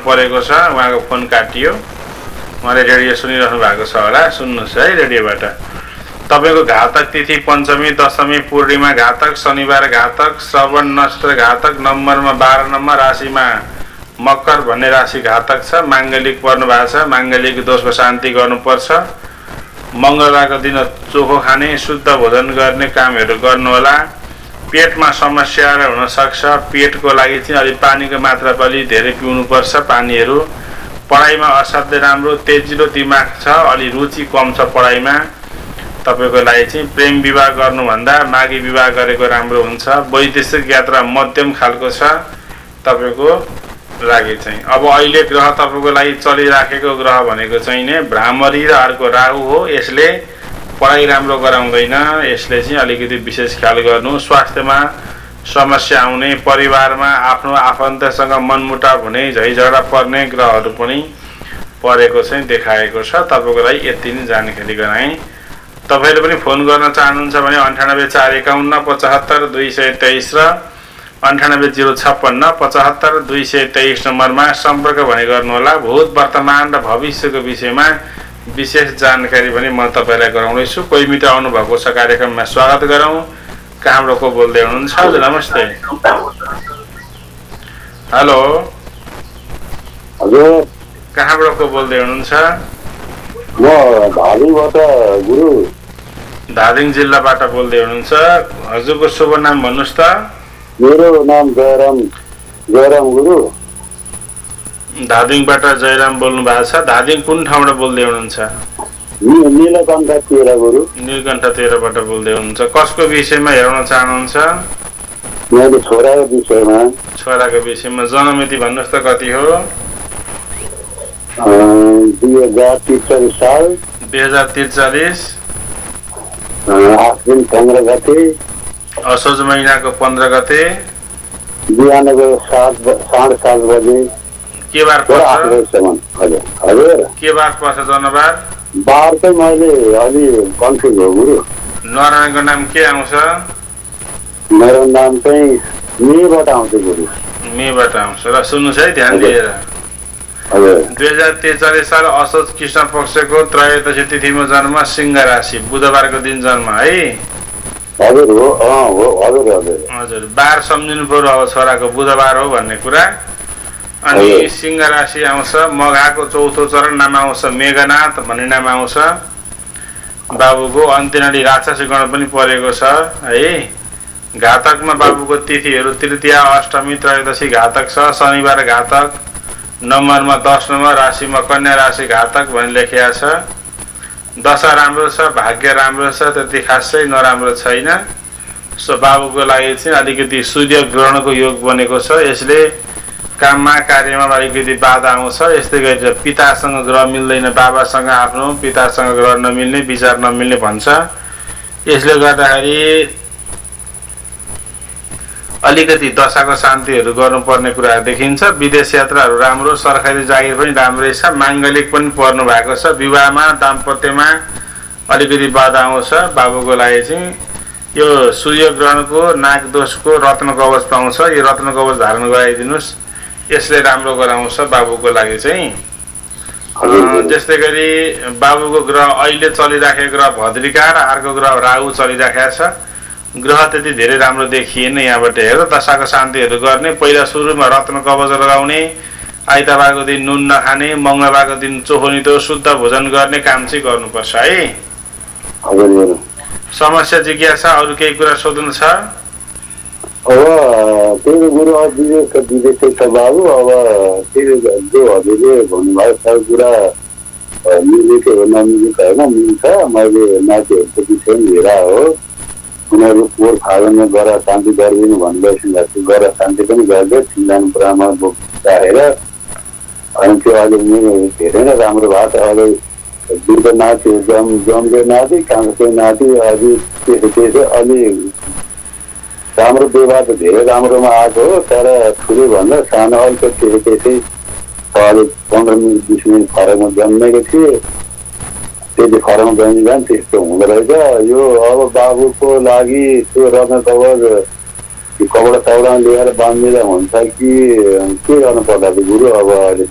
परेको छ, उहाँको फोन काटियो। उहाँले रेडियो सुनिरहनु भएको छ होला, सुन्नुहोस् है रेडियोबाट। तपाईँको घातक तिथि पञ्चमी, दशमी, पूर्णिमा घातक, शनिबार घातक, श्रवण नक्षत्र घातक, नम्बरमा 12 नम्बर, राशिमा मकर भन्ने राशि घातक छ। माङ्गलिक पर्नु भएको छ, माङ्गलिक दोषको शान्ति गर्नुपर्छ। मङ्गलबारको दिन चोखो खाने, शुद्ध भोजन गर्ने कामहरू गर्नुहोला। पेटमा समस्याहरू हुनसक्छ, पेटको लागि चाहिँ अलि पानीको मात्रा पनि धेरै पिउनुपर्छ पानीहरू। पढाइमा असाध्यै राम्रो, तेजिलो दिमाग छ, अलि रुचि कम छ पढाइमा। तपाईँको लागि चाहिँ प्रेम विवाह गर्नुभन्दा मागी विवाह गरेको राम्रो हुन्छ। वैदेशिक यात्रा मध्यम खालको छ तपाईँको लागि चाहिँ। अब अहिले ग्रह तपाईँको लागि चलिराखेको ग्रह भनेको चाहिँ नि भ्रामरी र अर्को राहु हो। यसले पढाइ राम्रो गराउँदैन, यसले चाहिँ अलिकति विशेष ख्याल गर्नु। स्वास्थ्यमा समस्या आउने, परिवारमा आफ्नो आफन्तसँग मनमुटाव हुने, झैझगडा पर्ने ग्रहहरू पनि परेको चाहिँ देखाएको छ। तपाईँको लागि यति नै जानकारी गराएँ। तपाईँले पनि फोन गर्न चाहनुहुन्छ भने 98 451 75 223 र 98 056 75 223 नम्बरमा सम्पर्क भने गर्नुहोला। भूत, वर्तमान र भविष्यको विषयमा विशेष जानकारी पनि म तपाईँलाई गराउँदैछु। कोही मित्र आउनुभएको छ, कार्यक्रममा स्वागत गरौँ। कहाँबाट को बोल्दै हुनुहुन्छ? हजुर नमस्ते। हेलो हजुर, कहाँबाट को बोल्दै हुनुहुन्छ? म धादिङबाट गुरु। धादिङ जिल्लाबाट बोल्दै हुनुहुन्छ। हजुरको शुभ नाम भन्नुहोस् त? मेरो नाम जयराम गुरु। धादिङबाट जयराम बोल्नु भएको छ। धादिङ कुन ठाउँबाट बोल्दै हुनुहुन्छ? नीलकण्ठ 13 गुरु। नीलकण्ठ 13बाट बोल्दै हुनुहुन्छ। कसको विषयमा हेराउन चाहनुहुन्छ? मेरो छोराको विषयमा। छोराको विषयमा। जन्ममिति भन्नुहोस् त कति हो? 2043 साल। 2043 आश्विन 15 गते। असोज महिनाको 15 गते। बिहानको 7:30 बजे। के बार पर्छ? हजुर हजुर, के बार पर्छ जन्मबार? बार चाहिँ मैले अलि कन्फ्युज हो गुरु। नारायणको नाम के आउँछ? मेरो नाम चाहिँ मेबाट आउँछ गुरु। मेबाट आउँछ। र सुन्नुहोस् है ध्यान दिएर। 2043 साल असोज कृष्ण पक्षको त्रयोदशी तिथिमा जन्म, सिंह राशि, बुधबारको दिन जन्म है? हजुर हो, हजुर हजुर हजुर। बार सम्झिनु पर्यो अब छोराको बुधबार हो भन्ने कुरा। अनि सिंह राशि आउँछ। मघाको चौथो चरण नाम आउँछ मेघनाथ भन्ने नाम आउँछ बाबुको। अन्त्यनाडी राक्षसी गण पनि परेको छ है। घातकमा बाबुको तिथिहरू तृतीया, अष्टमी, त्रयोदशी घातक छ। शनिबार घातक, नम्बरमा 10 नम्बर, राशिमा कन्या राशि घातक भनी लेखिएको छ। दशा राम्रो छ, भाग्य राम्रो छ, त्यति खासै नराम्रो छैन। सो बाबुको लागि चाहिँ अलिकति सूर्य ग्रहणको योग बनेको छ। यसले काममा कार्यमा अलिकति बाधा आउँछ। यस्तै गरी पितासँग ग्रह मिल्दैन, बाबासँग आफ्नो पितासँग ग्रह नमिल्ने, विचार नमिल्ने भन्छ। यसले गर्दाखेरि अलिकति दशाको शान्तिहरू गर्नुपर्ने कुरा देखिन्छ। विदेश यात्राहरू राम्रो, सरकारी जागिर पनि राम्रै छ। माङ्गलिक पनि पर्नु भएको छ। विवाहमा, दाम्पत्यमा अलिकति बाधा आउँछ बाबुको लागि चाहिँ। यो सूर्य ग्रहणको नाग दोषको रत्न कवच पाउँछ। यो रत्न कवच धारण गराइदिनुहोस्, यसले राम्रो गराउँछ बाबुको लागि चाहिँ। जस्तै गरी बाबुको ग्रह अहिले चलिराखेको ग्रह भद्रिका र अर्को ग्रह राहु चलिराखेको छ। ग्रह त्यति धेरै राम्रो देखिएन। यहाँबाट हेर दशाको शान्तिहरू गर्ने। पहिला सुरुमा रत्न कवच लगाउने, आइतबारको दिन नुन नखाने, मङ्गलबारको दिन चोखो नितो शुद्ध भोजन गर्ने काम चाहिँ गर्नुपर्छ है। समस्या जिज्ञासा अरू केही कुरा सोध्नु छ? अब त्यही गुरु, अब विदेश छ बाबु। अब त्यो जो हजुरले भन्नुभयो सब कुरा मिलेको हो, नमिलेको होइन, मिल्छ। मैले नातिहरूको विषयमा हेरा हो, उनीहरू पोहोर फागनमा गएर शान्ति गरिदिनु भन्दैछन्। गएर शान्ति पनि गरिदियो सिङ्गानपुरामा राखेर। अनि त्यो अहिले मेरो धेरै नै राम्रो भएको छ। अहिले दुईवटा नाति, जमले नाति, कान्छो नाति, अलि त्यसो अलि राम्रो व्यवहार त धेरै राम्रोमा आएको हो। तर ठुलो भन्दा सानो अलिकति त्यसै अहिले 15 मिनट 20 मिनट फरकमा जन्मेको थिए। त्यति फरकमा जन्मिँदैन त्यस्तो हुँदो रहेछ। यो अब बाबुको लागि त्यो रत्न कवच कपडा चौडा लिएर बाँधिदिँदा हुन्छ कि के गर्नु पर्दा गुरु? अब अहिले